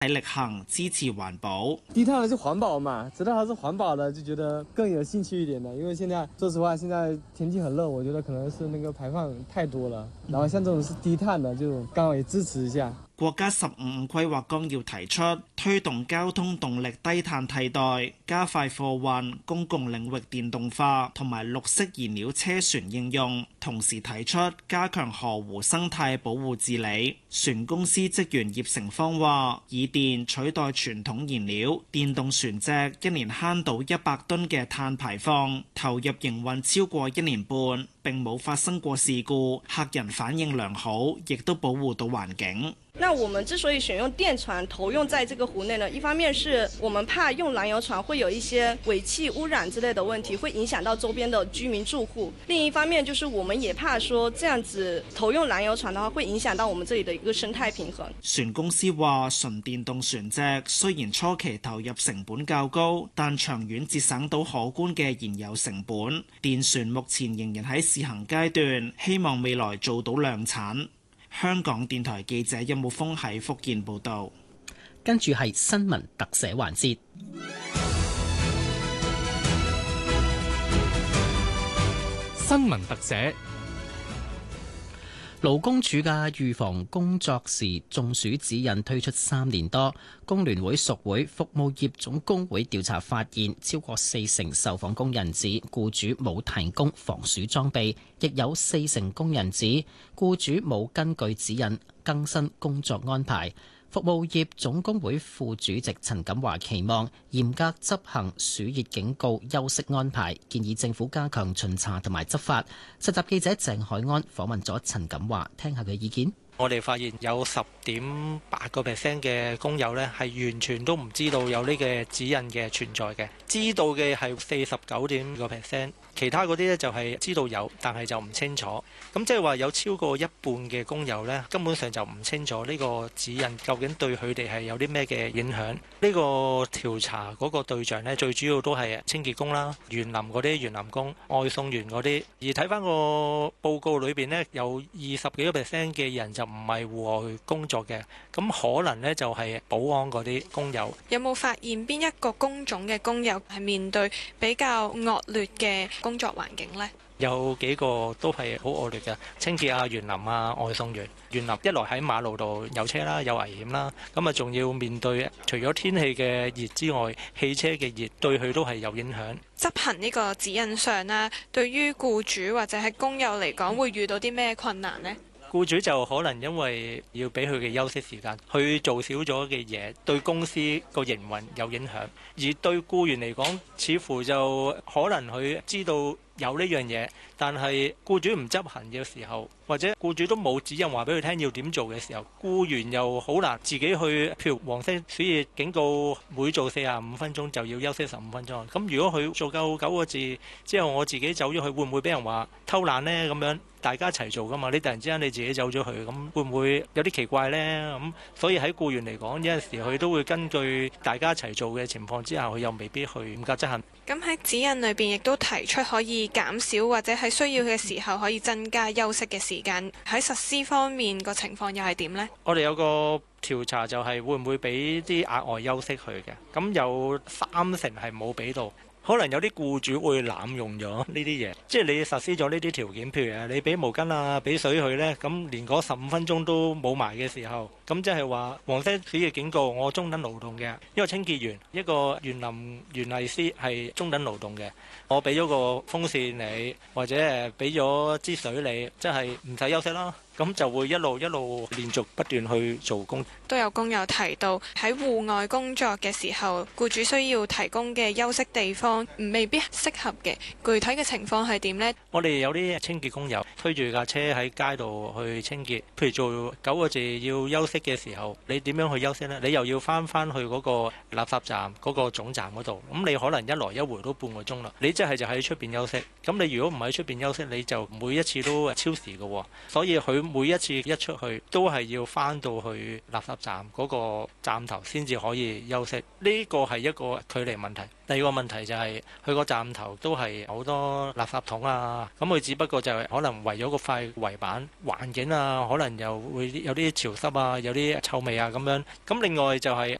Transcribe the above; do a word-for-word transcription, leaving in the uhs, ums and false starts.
喺力行支持環保。 低碳就環保嘛，知道它是環保的，就覺得更有興趣一點的。因為現在說實話，現在天氣很熱，我覺得可能是那個排放太多了。然後像這種是低碳的，就剛好也支持一下。 國家十五五規劃綱要提出推動交通動力低碳替代，加快貨運、公共領域電動化同埋綠色燃料車船應用，同時提出加強河湖生態保護治理。船公司職員葉成芳話：以電取代傳統燃料，電動船隻一年慳到一百噸嘅碳排放，投入營運超過一年半，並冇發生過事故，客人反應良好，亦都保護到環境。 那我們之所以選用電船投用在這個湖內呢，一方面是我們怕用燃油船會有一些尾氣污染之類的問題，會影響到周邊的居民住戶；另一方面就是我們也怕說這樣子投用燃油船的話，會影響到我們這裡的一個生態平衡。 船公司話，純電動船隻雖然初期投入成本較高，但長遠節省到可觀嘅燃油成本。電船目前仍然喺試行階段，希望未來做到量產。香港電台記者任武峰喺福建報道。 跟住係新聞特寫環節。 新聞特寫。 勞工處嘅預防工作時中暑指引推出三年多，工聯會屬會服務業總工會調查發現，超過四成受訪工人指僱主冇提供防暑裝備，亦有四成工人指僱主冇根據指引更新工作安排。服務業總工會副主席陳錦華期望嚴格執行暑熱警告休息安排，建議政府加強巡查同埋執法。實習記者鄭海安訪問咗陳錦華，聽下佢意見。 我哋發現有十點八個 percent 嘅工友呢係完全都唔知道有呢個指引嘅存在嘅，知道嘅係四十九點個 percent，其他嗰啲呢就係知道有，但係就唔清楚。咁即係話有超過一半嘅工友呢，根本上就唔清楚呢個指引究竟對佢哋係有啲咩嘅影響。呢個調查嗰個對象呢，最主要都係清潔工啦、園林嗰啲園林工、外送員嗰啲。而睇翻個報告裏邊呢，有二十幾個 percent 嘅人就唔係戶外工作嘅，咁可能呢就係保安嗰啲工友。 有冇發現邊一個工種嘅工友係面對比較惡劣嘅工作環境呢？ 有幾個都係好惡劣嘅，清潔啊、園林啊、外送員。園林一來喺馬路度有車啦，有危險啦，咁啊仲要面對除咗天氣嘅熱之外，汽車嘅熱對佢都係有影響。 執行呢個指引上啦，對於僱主或者係工友嚟講，會遇到啲咩困難呢？ 僱主就可能因為要俾佢嘅休息時間，去做少咗嘅嘢，對公司個營運有影響。而對僱員嚟講，似乎就可能佢知道有呢樣嘢，但係僱主唔執行嘅時候，或者僱主都冇指引話俾佢聽要點做嘅時候，僱員又好難自己去，譬如黃色暑熱警告，每做四十五分鐘就要休息十五分鐘。咁如果佢做夠九個字之後，我自己走咗去，會唔會俾人話偷懶呢？咁樣大家一齊做㗎嘛？你突然之間你自己走咗去，咁會唔會有啲奇怪呢？咁所以喺僱員嚟講，有陣時佢都會根據大家一齊做嘅情況之下，佢又未必去嚴格執行。 咁喺指引裏邊亦都提出可以減少或者喺需要嘅時候可以增加休息嘅時間。喺實施方面個情況又係點呢？ 我哋有個調查就係會唔會俾啲額外休息佢嘅？咁有三成係冇俾到。可能有啲僱主會濫用咗呢啲嘢，即係你實施咗呢啲條件，譬如誒你俾毛巾啊、俾水佢呢，咁連嗰十五分鐘都冇埋嘅時候，咁即係話黃色暑熱警告，我中等勞動嘅一個清潔員、一個園林園藝師係中等勞動嘅，我俾咗個風扇你，或者誒俾咗支水你，即係唔使休息啦。咁就會一路一路連續不斷去做工。 都有工友提到喺戶外工作嘅時候，僱主需要提供嘅休息地方未必適合嘅。具體嘅情況係點呢？ 我哋有啲清潔工友推住架車喺街度去清潔，譬如做九個字要休息嘅時候，你點樣去休息呢？你又要翻翻去嗰個垃圾站嗰個總站嗰度，咁你可能一來一回都半個鐘啦。你即係就喺出邊休息，咁你如果唔喺出邊休息，你就每一次都超時嘅喎。所以佢佢每一次一出去都係要翻到去垃圾站嗰個站頭先至可以休息，呢個係一個距離問題。第二個問題就係佢個站頭都係好多垃圾桶啊，咁佢只不過就係可能圍咗個塊圍板，環境啊可能又會有啲潮濕啊，有啲臭味啊咁樣。咁另外就係